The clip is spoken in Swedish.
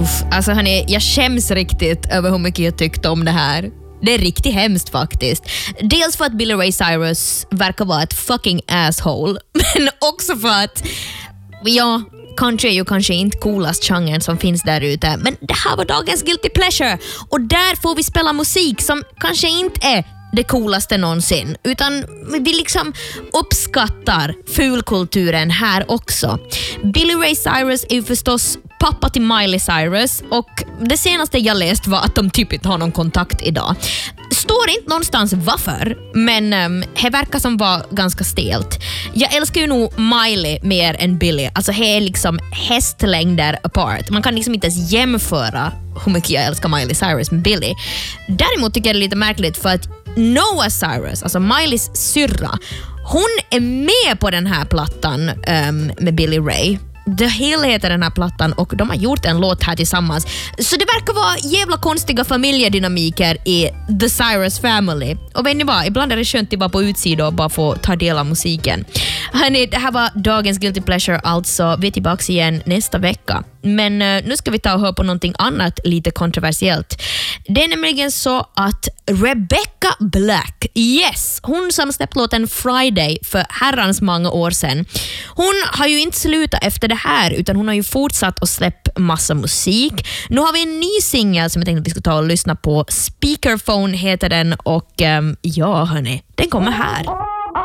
Alltså hörni, jag skäms riktigt över hur mycket jag tyckte om det här. Det är riktigt hemskt faktiskt. Dels för att Billy Ray Cyrus verkar vara ett fucking asshole. Men också för att, ja, country är ju kanske inte coolast genren som finns där ute. Men det här var dagens Guilty Pleasure. Och där får vi spela musik som kanske inte är det coolaste någonsin. Utan vi liksom uppskattar fulkulturen här också. Billy Ray Cyrus är ju förstås pappa till Miley Cyrus. Och det senaste jag läst var att de typ inte har någon kontakt idag. Står inte någonstans varför, men det verkar som var ganska stelt. Jag älskar ju nog Miley mer än Billy. Alltså det är liksom hästlängder apart. Man kan liksom inte ens jämföra hur mycket jag älskar Miley Cyrus med Billy. Däremot tycker jag det är lite märkligt för att Noah Cyrus, alltså Mileys syrra, hon är med på den här plattan med Billy Ray. The Hill heter den här plattan och de har gjort en låt här tillsammans. Så det verkar vara jävla konstiga familjedynamiker i The Cyrus Family. Och vet ni vad? Ibland är det skönt att vara på utsidan och bara få ta del av musiken. Hörrni, det här var dagens Guilty Pleasure, alltså vi är tillbaka igen nästa vecka. Men nu ska vi ta och höra på någonting annat lite kontroversiellt. Det är nämligen så att Rebecca Black, yes, hon som släppte låten Friday för herrans många år sedan. Hon har ju inte slutat efter det här utan hon har ju fortsatt att släppa massa musik. Nu har vi en ny singel som jag tänkte att vi ska ta och lyssna på. Speakerphone heter den och ja hörni, den kommer här.